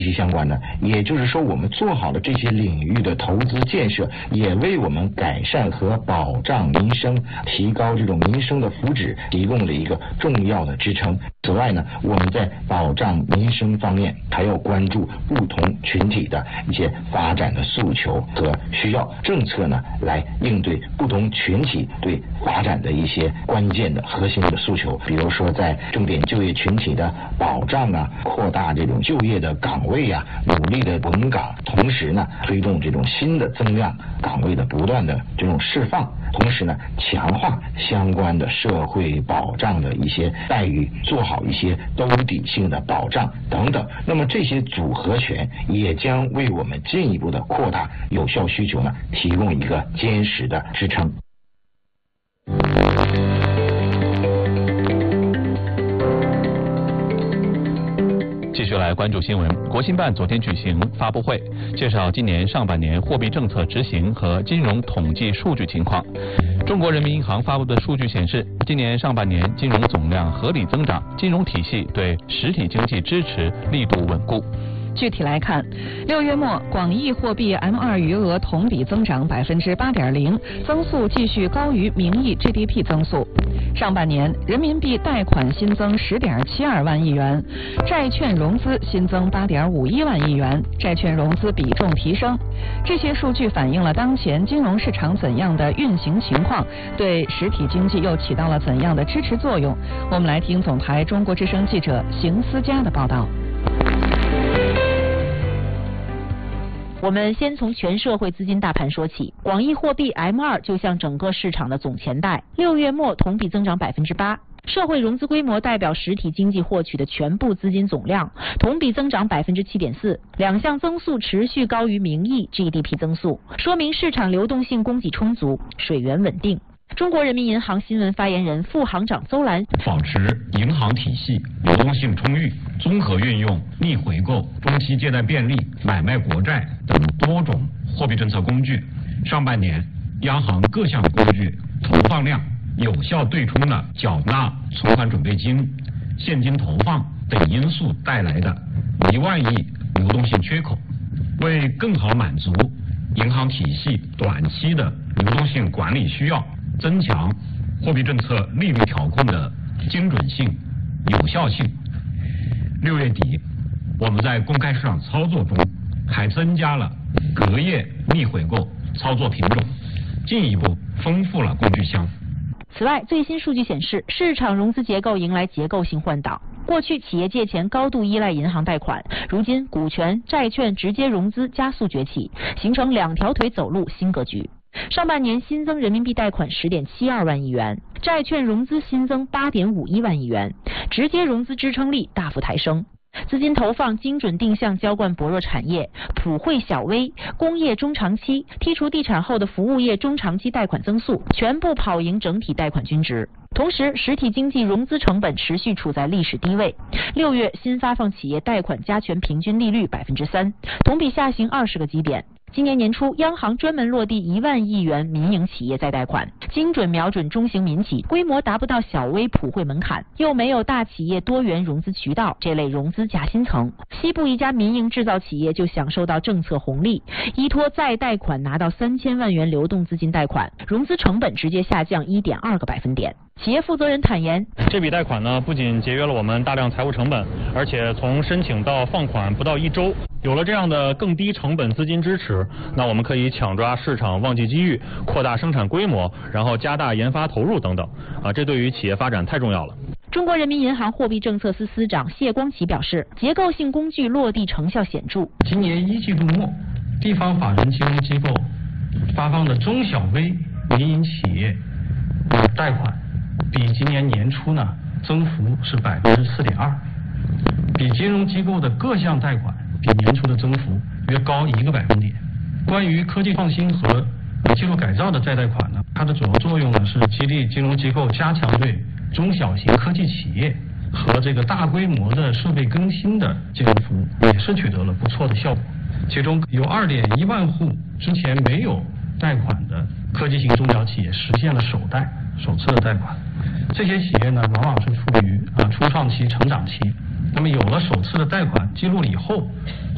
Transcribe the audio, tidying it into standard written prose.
息相关的。也就是说，我们做好了这些领域的投资建设，也为我们改善和保障民生、提高这种民生的福祉提供了一个重要的支撑。此外呢，我们在保障民生方面还要关注不同群体的一些发展的诉求和需要，政策呢来应对不同群体对发展的一些关键的核心的诉求，比如说在重点就业群体的保障啊，扩大这种就业的岗位啊，努力的稳岗，同时呢推动这种新的增量岗位的不断的这种释放，同时呢强化相关的社会保障的一些待遇，做好一些兜底性的保障等等。那么这些组合拳也将为我们进一步的扩大有效需求呢提供一个坚实的支撑。 继续来关注新闻。国新办昨天举行发布会，介绍今年上半年货币政策执行和金融统计数据情况。中国人民银行发布的数据显示，今年上半年金融总量合理增长，金融体系对实体经济支持力度稳固。 具体来看，6月末广义货币 M2 余额同比增长 8.0%， 增速继续高于名义 GDP 增速。上半年人民币贷款新增 10.72 万亿元，债券融资新增 8.51 万亿元，债券融资比重提升。这些数据反映了当前金融市场怎样的运行情况，对实体经济又起到了怎样的支持作用。我们来听总台中国之声记者邢思佳的报道。 我们先从全社会资金大盘说起，广义货币 M2 就像整个市场的总钱袋，6月末同比增长 8%。社会融资规模代表实体经济获取的全部资金总量，同比增长 7.4%， 两项增速持续高于名义 GDP 增速，说明市场流动性供给充足，水源稳定。中国人民银行新闻发言人副行长邹兰： 保持银行体系流动性充裕，综合运用逆回购、中期借贷便利、买卖国债等多种货币政策工具。上半年，央行各项工具投放量有效对冲了缴纳存款准备金、现金投放等因素带来的1万亿流动性缺口，为更好满足银行体系短期的流动性管理需要，增强货币政策利率调控的精准性、有效性。6月底，我们在公开市场操作中还增加了隔夜逆回购操作品种，进一步丰富了工具箱。 此外，最新数据显示，市场融资结构迎来结构性换挡。过去企业借钱高度依赖银行贷款，如今股权、债券直接融资加速崛起，形成两条腿走路新格局。上半年新增人民币贷款 10.72 万亿元，债券融资新增 8.51 万亿元，直接融资支撑力大幅抬升。资金投放精准定向浇灌薄弱产业、普惠小微、工业中长期，剔除地产后的服务业中长期贷款增速，全部跑赢整体贷款均值。同时，实体经济融资成本持续处在历史低位。6月新发放企业贷款加权平均利率 3%， 同比下行20个基点。今年年初，央行专门落地1万亿元民营企业再贷款，精准瞄准中型民企，规模达不到小微普惠门槛，又没有大企业多元融资渠道，这类融资夹心层。西部一家民营制造企业就享受到政策红利，依托再贷款拿到3000万元流动资金贷款，融资成本直接下降 1.2个百分点。企业负责人坦言， 这笔贷款呢，不仅节约了我们大量财务成本，而且从申请到放款不到1周。有了这样的更低成本资金支持，那我们可以抢抓市场旺季机遇，扩大生产规模，然后加大研发投入等等。这对于企业发展太重要了。 中国人民银行货币政策司司长谢光启表示，结构性工具落地成效显著。 今年1季度末，地方法人金融机构发放的中小微民营企业贷款，比今年年初呢增幅是 4.2%， 比金融机构的各项贷款比年初的增幅约高1个百分点。关于科技创新和技术改造的再贷款呢，它的主要作用呢是激励金融机构加强对中小型科技企业和这个大规模的设备更新的金融服务，也是取得了不错的效果。其中有2.1万户之前没有贷款的科技型中小企业实现了首次的贷款。这些企业呢，往往是处于初创期、成长期。那么有了首次的贷款记录以后，